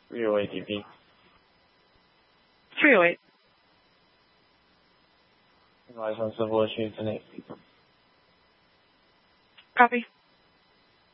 308 DP. 308. Advise on civil issues and 8. Copy.